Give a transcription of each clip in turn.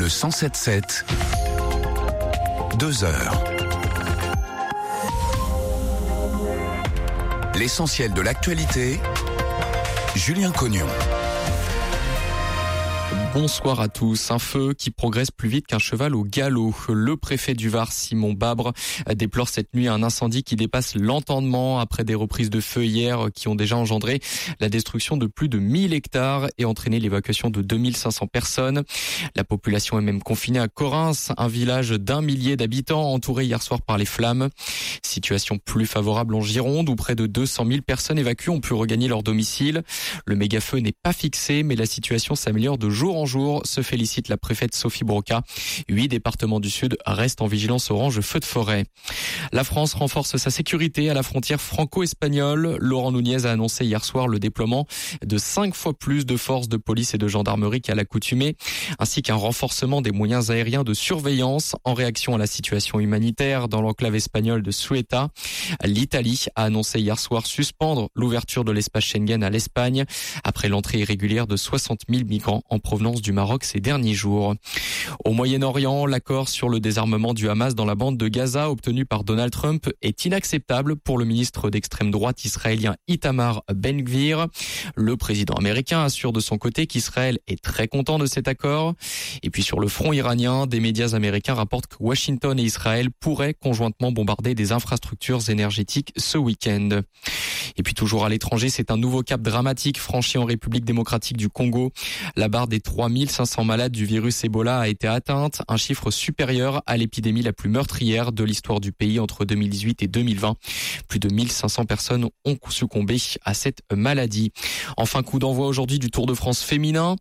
Le 107.7, 2 heures. L'essentiel de l'actualité, Julien Cognon. Bonsoir à tous. Un feu qui progresse plus vite qu'un cheval au galop. Le préfet du Var, Simon Babre, déplore cette nuit un incendie qui dépasse l'entendement après des reprises de feu hier qui ont déjà engendré la destruction de plus de 1000 hectares et entraîné l'évacuation de 2500 personnes. La population est même confinée à Correns, un village d'1 millier d'habitants entouré hier soir par les flammes. Situation plus favorable en Gironde où près de 200 000 personnes évacuées ont pu regagner leur domicile. Le méga-feu n'est pas fixé mais la situation s'améliore de jour en jour, se félicite la préfète Sophie Broca. 8 départements du Sud restent en vigilance orange feu de forêt. La France renforce sa sécurité à la frontière franco-espagnole. Laurent Nunez a annoncé hier soir le déploiement de 5 fois plus de forces de police et de gendarmerie qu'à l'accoutumée, ainsi qu'un renforcement des moyens aériens de surveillance en réaction à la situation humanitaire dans l'enclave espagnole de Ceuta. L'Italie a annoncé hier soir suspendre l'ouverture de l'espace Schengen à l'Espagne après l'entrée irrégulière de 60 000 migrants en provenance du Maroc ces derniers jours. Au Moyen-Orient, l'accord sur le désarmement du Hamas dans la bande de Gaza obtenu par Donald Trump est inacceptable pour le ministre d'extrême droite israélien Itamar Ben-Gvir. Le président américain assure de son côté qu'Israël est très content de cet accord. Et puis sur le front iranien, des médias américains rapportent que Washington et Israël pourraient conjointement bombarder des infrastructures énergétiques ce week-end. Et puis toujours à l'étranger, c'est un nouveau cap dramatique franchi en République démocratique du Congo. La barre des 3500 malades du virus Ebola a été atteinte, un chiffre supérieur à l'épidémie la plus meurtrière de l'histoire du pays entre 2018 et 2020. Plus de 1500 personnes ont succombé à cette maladie. Enfin, coup d'envoi aujourd'hui du Tour de France féminin.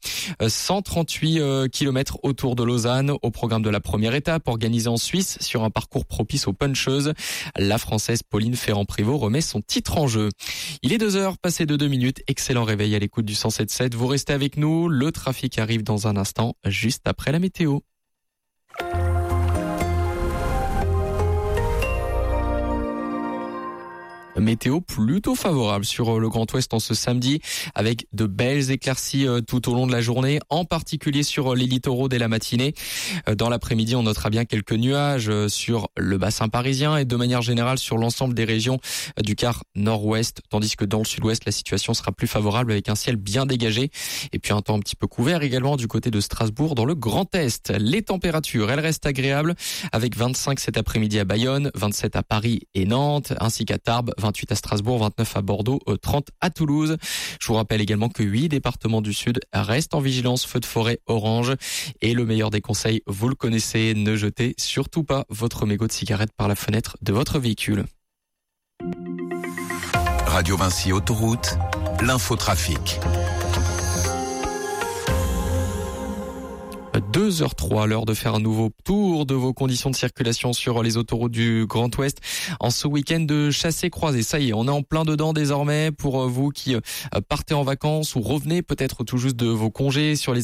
138 km autour de Lausanne au programme de la première étape organisée en Suisse sur un parcours propice aux puncheuses. La Française Pauline Ferrand-Prévot remet son titre en jeu. Il est 2 heures, passé de 2 minutes. Excellent réveil à l'écoute du 107.7. Vous restez avec nous. Le trafic arrive dans un instant, juste après la météo. Météo plutôt favorable sur le Grand Ouest en ce samedi avec de belles éclaircies tout au long de la journée, en particulier sur les littoraux dès la matinée. Dans l'après-midi, on notera bien quelques nuages sur le bassin parisien et de manière générale sur l'ensemble des régions du quart nord-ouest, tandis que dans le sud-ouest, la situation sera plus favorable avec un ciel bien dégagé et puis un temps un petit peu couvert également du côté de Strasbourg dans le Grand Est. Les températures, elles restent agréables avec 25 cet après-midi à Bayonne, 27 à Paris et Nantes, ainsi qu'à Tarbes, 28 à Strasbourg, 29 à Bordeaux, 30 à Toulouse. Je vous rappelle également que 8 départements du Sud restent en vigilance feu de forêt orange. Et le meilleur des conseils, vous le connaissez, ne jetez surtout pas votre mégot de cigarette par la fenêtre de votre véhicule. Radio Vinci Autoroute, l'infotrafic. 2h03, l'heure de faire un nouveau tour de vos conditions de circulation sur les autoroutes du Grand Ouest en ce week-end de chassé-croisé. Ça y est, on est en plein dedans désormais pour vous qui partez en vacances ou revenez peut-être tout juste de vos congés sur les